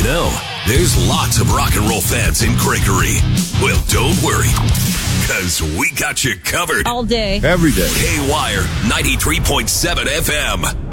know, there's lots of rock and roll fans in Gregory. Well, don't worry, because we got you covered. All day. Every day. K-Wire 93.7 FM.